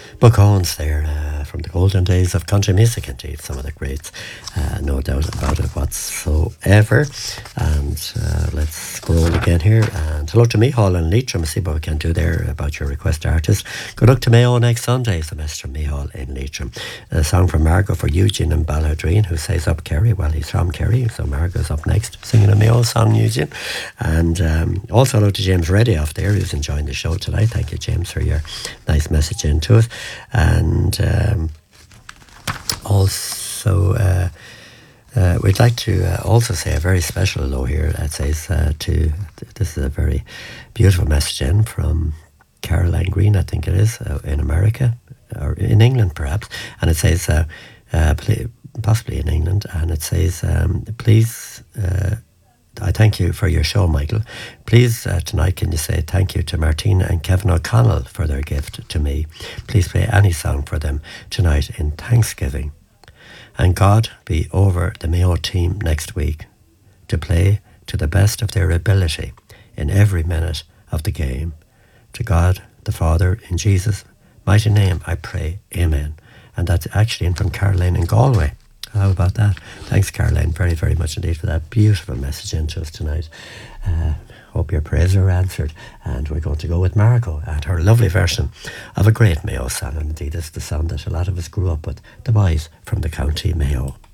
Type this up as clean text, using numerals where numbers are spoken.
Buckhorns there from the golden days of country music, indeed, some of the greats, no doubt about it whatsoever. And let's scroll again here. And hello to Mihal and Leitrim, see what we can do there about your request artist. Good luck to Mayo next Sunday, is the message from Mihal in Leitrim. A song from Margot for Eugene and Balladreen, who says up Kerry. Well, he's from Kerry, so Margot's up next, singing a Mayo song, Eugene. And also hello to James Reddy off there, who's enjoying the show tonight. Thank you, James, for your nice message into it. And also we'd like to also say a very special hello here. It says this is a very beautiful message in from Caroline Green, I think it is, in America, or in England perhaps, and it says possibly in England, and it says please, I thank you for your show, Michael. Please, tonight, can you say thank you to Martina and Kevin O'Connell for their gift to me. Please play any song for them tonight in Thanksgiving. And God be over the Mayo team next week to play to the best of their ability in every minute of the game. To God the Father, in Jesus' mighty name, I pray, amen. And that's actually in from Caroline in Galway. How about that? Thanks, Caroline, very, very much indeed for that beautiful message into us tonight. Hope your prayers are answered. And we're going to go with Margot and her lovely version of a great Mayo song. And indeed, it's the song that a lot of us grew up with, The Boys from the County Mayo.